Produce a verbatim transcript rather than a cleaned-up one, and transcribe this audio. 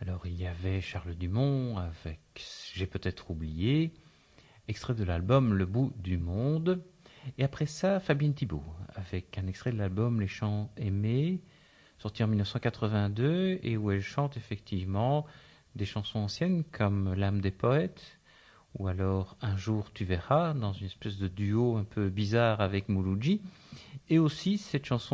Alors il y avait Charles Dumont avec J'ai peut-être oublié, extrait de l'album Le bout du monde. Et après ça, Fabienne Thibault, avec un extrait de l'album Les chants aimés, sorti en mille neuf cent quatre-vingt-deux, et où elle chante effectivement des chansons anciennes comme L'âme des poètes, ou alors Un jour tu verras, dans une espèce de duo un peu bizarre avec Mouloudji, et aussi cette chanson